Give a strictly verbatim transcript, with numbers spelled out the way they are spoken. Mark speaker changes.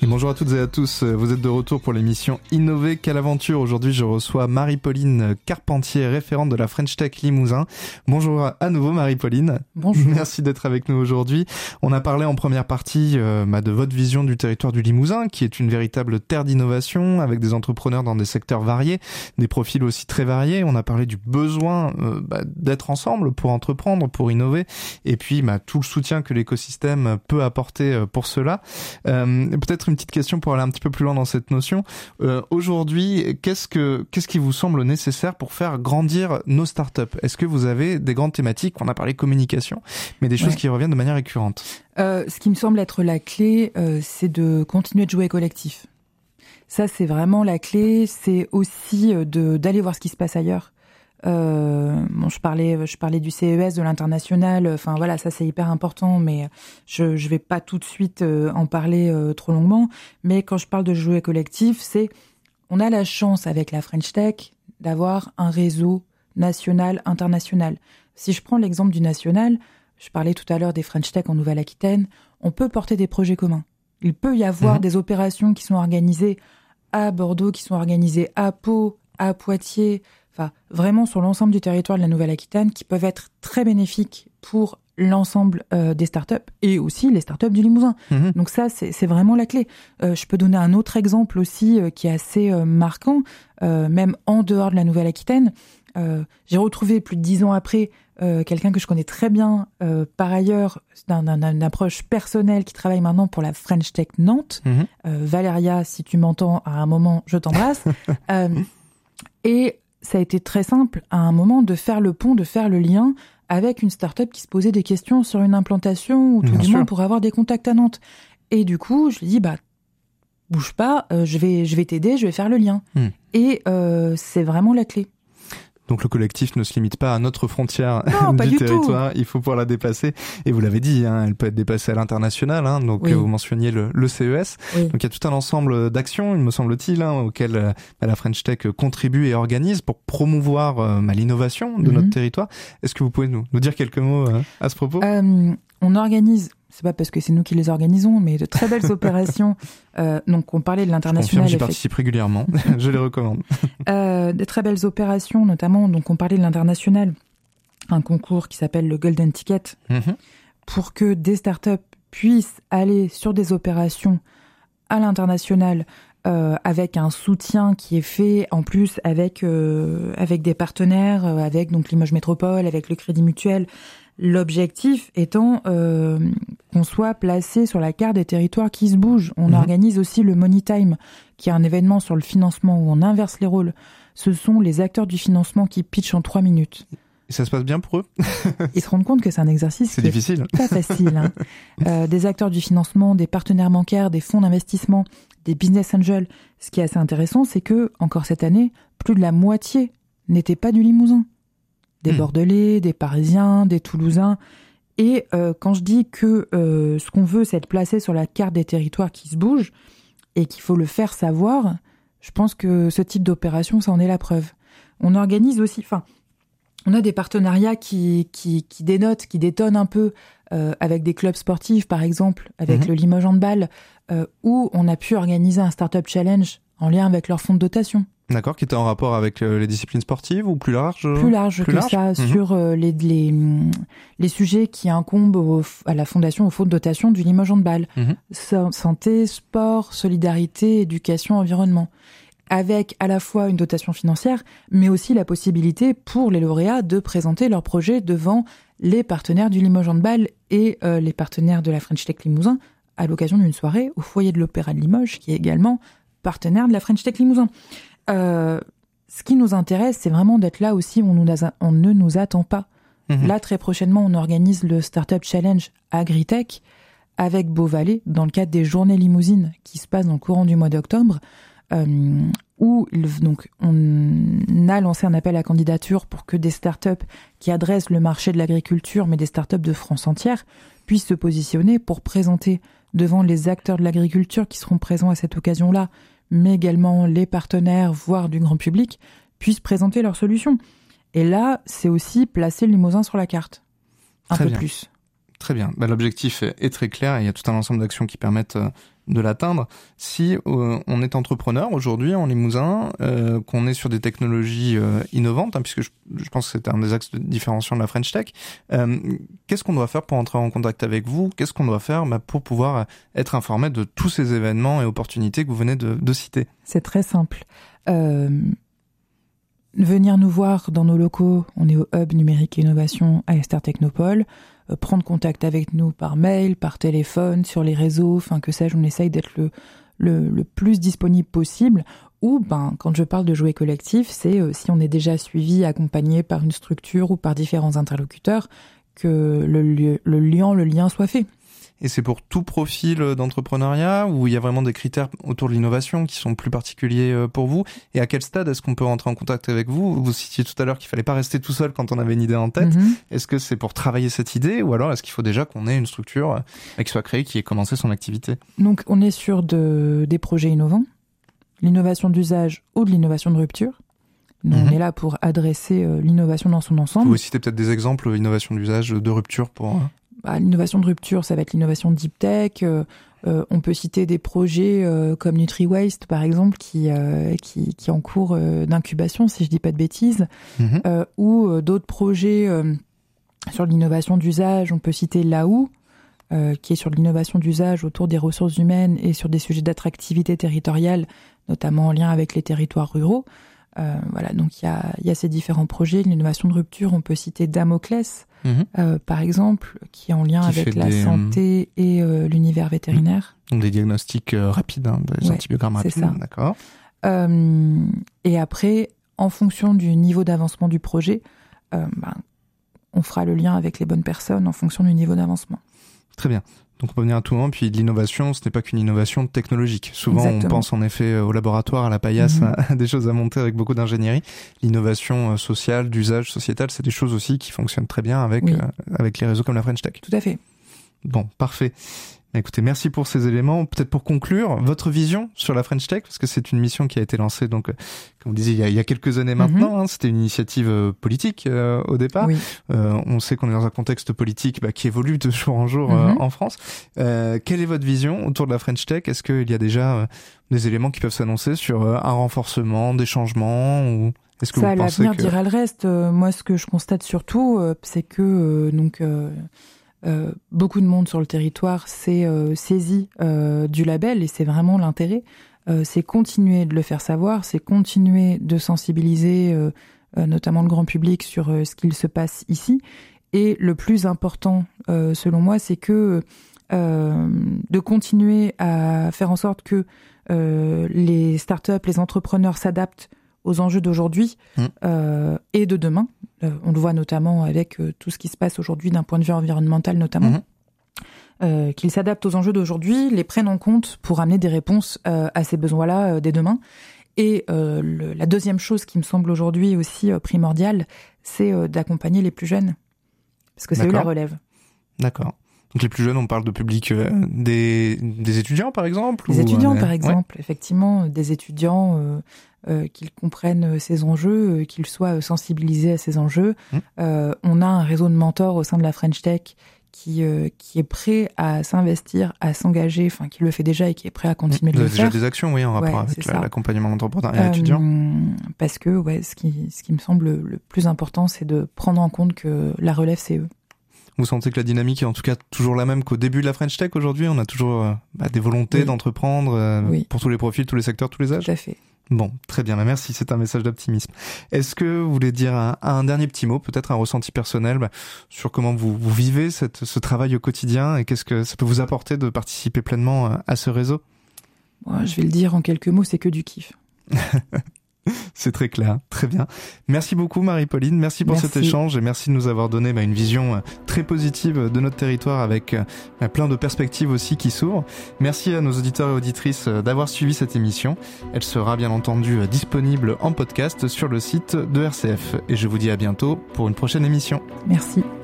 Speaker 1: Bonjour à toutes et à tous, vous êtes de retour pour l'émission Innover, quelle aventure. Aujourd'hui je reçois Marie-Pauline Carpentier, référente de la French Tech Limousin. Bonjour à nouveau Marie-Pauline.
Speaker 2: Bonjour.
Speaker 1: Merci d'être avec nous aujourd'hui. On a parlé en première partie euh, bah, de votre vision du territoire du Limousin, qui est une véritable terre d'innovation, avec des entrepreneurs dans des secteurs variés, des profils aussi très variés. On a parlé du besoin euh, bah, d'être ensemble pour entreprendre, pour innover, et puis bah, tout le soutien que l'écosystème peut apporter pour cela. Euh, peut-être une petite question pour aller un petit peu plus loin dans cette notion. Euh, aujourd'hui, qu'est-ce que qu'est-ce qui vous semble nécessaire pour faire grandir nos startups ? Est-ce que vous avez des grandes thématiques ? On a parlé communication, mais des choses ouais. qui reviennent de manière récurrente.
Speaker 2: Euh, ce qui me semble être la clé, euh, c'est de continuer de jouer collectif. Ça, c'est vraiment la clé. C'est aussi de d'aller voir ce qui se passe ailleurs. Euh, bon, je parlais, je parlais du C E S, de l'international. Enfin voilà, ça c'est hyper important, mais je je vais pas tout de suite euh, en parler euh, trop longuement. Mais quand je parle de jouer collectif, c'est on a la chance avec la French Tech d'avoir un réseau national, international. Si je prends l'exemple du national, je parlais tout à l'heure des French Tech en Nouvelle-Aquitaine. On peut porter des projets communs. Il peut y avoir mmh. des opérations qui sont organisées à Bordeaux, qui sont organisées à Pau, à Poitiers. Enfin, vraiment sur l'ensemble du territoire de la Nouvelle-Aquitaine, qui peuvent être très bénéfiques pour l'ensemble euh, des startups et aussi les startups du Limousin. Mmh. Donc ça, c'est, c'est vraiment la clé. Euh, je peux donner un autre exemple aussi euh, qui est assez euh, marquant, euh, même en dehors de la Nouvelle-Aquitaine. Euh, j'ai retrouvé plus de dix ans après euh, quelqu'un que je connais très bien, euh, par ailleurs, d'un, d'un, d'une approche personnelle, qui travaille maintenant pour la French Tech Nantes. Mmh. Euh, Valéria, si tu m'entends à un moment, je t'embrasse. euh, et ça a été très simple, à un moment, de faire le pont, de faire le lien avec une start-up qui se posait des questions sur une implantation, ou tout Bien du sûr. moins pour avoir des contacts à Nantes. Et du coup, je lui dis, bah, bouge pas, euh, je vais, je vais t'aider, je vais faire le lien. Mm. Et euh, c'est vraiment la clé.
Speaker 1: Donc le collectif ne se limite pas à notre frontière
Speaker 2: non,
Speaker 1: du,
Speaker 2: du
Speaker 1: territoire,
Speaker 2: tout.
Speaker 1: Il faut pouvoir la dépasser. Et vous l'avez dit, hein, elle peut être dépassée à l'international. Hein, donc oui. vous mentionniez le, le C E S. Oui. Donc il y a tout un ensemble d'actions, il me semble-t-il, hein, auxquelles euh, la French Tech contribue et organise pour promouvoir euh, l'innovation de mm-hmm. notre territoire. Est-ce que vous pouvez nous, nous dire quelques mots euh, à ce propos ?
Speaker 2: euh, On organise... C'est pas parce que c'est nous qui les organisons, mais de très belles opérations. Euh, donc, on parlait de l'international.
Speaker 1: Je confirme, j'y participe régulièrement. Je les recommande.
Speaker 2: Euh, des très belles opérations, notamment. Donc, on parlait de l'international. Un concours qui s'appelle le Golden Ticket. Mm-hmm. Pour que des startups puissent aller sur des opérations à l'international, euh, avec un soutien qui est fait, en plus, avec, euh, avec des partenaires, euh, avec donc Limoges Métropole, avec le Crédit Mutuel. L'objectif étant euh, qu'on soit placé sur la carte des territoires qui se bougent. On mmh. organise aussi le Money Time, qui est un événement sur le financement où on inverse les rôles. Ce sont les acteurs du financement qui pitchent en trois minutes.
Speaker 1: Et ça se passe bien pour eux ?
Speaker 2: Ils se rendent compte que c'est un exercice
Speaker 1: c'est
Speaker 2: qui
Speaker 1: difficile.
Speaker 2: est pas facile. Hein. Euh, des acteurs du financement, des partenaires bancaires, des fonds d'investissement, des business angels. Ce qui est assez intéressant, c'est que, encore cette année, plus de la moitié n'était pas du Limousin. Des mmh. Bordelais, des Parisiens, des Toulousains. Et euh, quand je dis que euh, ce qu'on veut, c'est être placé sur la carte des territoires qui se bougent et qu'il faut le faire savoir, je pense que ce type d'opération, ça en est la preuve. On organise aussi... Enfin, on a des partenariats qui, qui, qui dénotent, qui détonnent un peu euh, avec des clubs sportifs, par exemple, avec mmh. le Limoges Handball, euh, où on a pu organiser un Startup Challenge en lien avec leur fonds de dotation.
Speaker 1: D'accord, qui était en rapport avec euh, les disciplines sportives ou plus large euh,
Speaker 2: Plus large plus que large ça, mmh. sur euh, les, les, les sujets qui incombent au, à la fondation, au fonds de dotation du Limoges Handball. Mmh. So, santé, sport, solidarité, éducation, environnement. Avec à la fois une dotation financière, mais aussi la possibilité pour les lauréats de présenter leurs projets devant les partenaires du Limoges Handball et euh, les partenaires de la French Tech Limousin à l'occasion d'une soirée au foyer de l'Opéra de Limoges, qui est également partenaire de la French Tech Limousin. Euh, ce qui nous intéresse, c'est vraiment d'être là aussi où on, nous a, on ne nous attend pas. Mmh. Là, très prochainement, on organise le Startup Challenge AgriTech avec Beauvalet dans le cadre des Journées Limousines qui se passent dans le courant du mois d'octobre, euh, où donc, on a lancé un appel à candidature pour que des startups qui adressent le marché de l'agriculture, mais des startups de France entière, puissent se positionner pour présenter devant les acteurs de l'agriculture qui seront présents à cette occasion-là, mais également les partenaires, voire du grand public, puissent présenter leurs solutions. Et là, c'est aussi placer le Limousin sur la carte. Un
Speaker 1: Très
Speaker 2: peu
Speaker 1: bien.
Speaker 2: plus.
Speaker 1: Très bien. Bah, l'objectif est, est très clair et il y a tout un ensemble d'actions qui permettent euh, de l'atteindre. Si euh, on est entrepreneur aujourd'hui en Limousin, euh, qu'on est sur des technologies euh, innovantes, hein, puisque je, je pense que c'est un des axes de différenciation de la French Tech, euh, qu'est-ce qu'on doit faire pour entrer en contact avec vous ? Qu'est-ce qu'on doit faire bah, pour pouvoir être informé de tous ces événements et opportunités que vous venez de, de citer ?
Speaker 2: C'est très simple. Euh, venir nous voir dans nos locaux, on est au Hub Numérique et Innovation à Esther Technopole, euh, prendre contact avec nous par mail, par téléphone, sur les réseaux, enfin que sais-je, on essaye d'être le, le, le plus disponible possible. Ou, ben, quand je parle de jouets collectifs, c'est euh, si on est déjà suivi, accompagné par une structure ou par différents interlocuteurs, que le, le, le lien, le lien soit fait.
Speaker 1: Et c'est pour tout profil d'entrepreneuriat ou il y a vraiment des critères autour de l'innovation qui sont plus particuliers pour vous ? Et à quel stade est-ce qu'on peut rentrer en contact avec vous ? Vous citiez tout à l'heure qu'il fallait pas rester tout seul quand on avait une idée en tête. Mm-hmm. Est-ce que c'est pour travailler cette idée ou alors est-ce qu'il faut déjà qu'on ait une structure qui soit créée, qui ait commencé son activité ?
Speaker 2: Donc on est sur de, des projets innovants, l'innovation d'usage ou de l'innovation de rupture. Nous, mm-hmm. on est là pour adresser euh, l'innovation dans son ensemble.
Speaker 1: Vous citez peut-être des exemples d'innovation d'usage, de rupture pour...
Speaker 2: Bah, l'innovation de rupture, ça va être l'innovation deep tech. Euh, euh, on peut citer des projets euh, comme NutriWaste, par exemple, qui euh, qui, qui est en cours euh, d'incubation, si je dis pas de bêtises, mm-hmm. euh, ou euh, d'autres projets euh, sur l'innovation d'usage. On peut citer L A O, euh, qui est sur l'innovation d'usage autour des ressources humaines et sur des sujets d'attractivité territoriale, notamment en lien avec les territoires ruraux. Euh, voilà, donc il y a, y a ces différents projets. L'innovation de rupture, on peut citer Damoclès, mmh. euh, par exemple, qui est en lien qui avec la des, santé et euh, l'univers vétérinaire.
Speaker 1: Donc des diagnostics euh, rapides, hein, des ouais, antibiogrammes rapides,
Speaker 2: c'est ça.
Speaker 1: D'accord.
Speaker 2: Euh, et après, en fonction du niveau d'avancement du projet, euh, ben, on fera le lien avec les bonnes personnes en fonction du niveau d'avancement.
Speaker 1: Très bien. Donc on peut venir à tout moment, puis de l'innovation, ce n'est pas qu'une innovation technologique. Souvent Exactement. On pense en effet au laboratoire, à la paillasse, mmh. à des choses à monter avec beaucoup d'ingénierie. L'innovation sociale, d'usage sociétal, c'est des choses aussi qui fonctionnent très bien avec, oui. euh, avec les réseaux comme la French Tech.
Speaker 2: Tout à fait.
Speaker 1: Bon, parfait. Écoutez, merci pour ces éléments. Peut-être pour conclure, votre vision sur la French Tech, parce que c'est une mission qui a été lancée, donc, comme vous disiez, il y a, il y a quelques années maintenant. Mm-hmm. Hein, c'était une initiative euh, politique euh, au départ. Oui. Euh, on sait qu'on est dans un contexte politique bah, qui évolue de jour en jour mm-hmm. euh, en France. Euh, quelle est votre vision autour de la French Tech ? Est-ce qu'il y a déjà euh, des éléments qui peuvent s'annoncer sur euh, un renforcement, des changements ou... Est-ce que
Speaker 2: Ça,
Speaker 1: vous pensez
Speaker 2: l'avenir
Speaker 1: que...
Speaker 2: dira le reste. Euh, moi, ce que je constate surtout, euh, c'est que euh, donc. Euh, Euh, beaucoup de monde sur le territoire s'est euh, saisi euh, du label et c'est vraiment l'intérêt. Euh, c'est continuer de le faire savoir, c'est continuer de sensibiliser euh, euh, notamment le grand public sur euh, ce qu'il se passe ici. Et le plus important, euh, selon moi, c'est que euh, de continuer à faire en sorte que euh, les startups, les entrepreneurs s'adaptent aux enjeux d'aujourd'hui mmh. euh, et de demain. Euh, on le voit notamment avec euh, tout ce qui se passe aujourd'hui d'un point de vue environnemental notamment. Mmh. Euh, qu'ils s'adaptent aux enjeux d'aujourd'hui, les prennent en compte pour amener des réponses euh, à ces besoins-là euh, dès demain. Et euh, le, la deuxième chose qui me semble aujourd'hui aussi euh, primordiale, c'est euh, d'accompagner les plus jeunes. Parce que c'est D'accord. eux la relève.
Speaker 1: D'accord. Donc les plus jeunes, on parle de public euh, des, des étudiants par exemple ?
Speaker 2: Des
Speaker 1: ou,
Speaker 2: étudiants
Speaker 1: euh,
Speaker 2: par exemple,
Speaker 1: ouais.
Speaker 2: effectivement, des étudiants euh, euh, qu'ils comprennent ces enjeux, euh, qu'ils soient sensibilisés à ces enjeux. Mmh. Euh, on a un réseau de mentors au sein de la French Tech qui euh, qui est prêt à s'investir, à s'engager, enfin qui le fait déjà et qui est prêt à continuer mmh. de le faire.
Speaker 1: Vous avez déjà des actions, oui, en rapport ouais, avec la, l'accompagnement d'entrepreneuriat euh, étudiant.
Speaker 2: Parce que ouais, ce qui ce qui me semble le plus important, c'est de prendre en compte que la relève, c'est eux.
Speaker 1: Vous sentez que la dynamique est en tout cas toujours la même qu'au début de la French Tech aujourd'hui ? On a toujours euh, bah, des volontés oui. d'entreprendre euh, oui. pour tous les profils, tous les secteurs, tous les âges ?
Speaker 2: Tout à fait.
Speaker 1: Bon, très bien, merci, c'est un message d'optimisme. Est-ce que vous voulez dire un, un dernier petit mot, peut-être un ressenti personnel bah, sur comment vous, vous vivez cette, ce travail au quotidien et qu'est-ce que ça peut vous apporter de participer pleinement à ce réseau ?
Speaker 2: Bon, je vais le dire en quelques mots, c'est que du kiff.
Speaker 1: C'est très clair, très bien. Merci beaucoup Marie-Pauline, merci pour merci. cet échange et merci de nous avoir donné bah, une vision très positive de notre territoire avec bah, plein de perspectives aussi qui s'ouvrent. Merci à nos auditeurs et auditrices d'avoir suivi cette émission. Elle sera bien entendu disponible en podcast sur le site de R C F et je vous dis à bientôt pour une prochaine émission.
Speaker 2: Merci.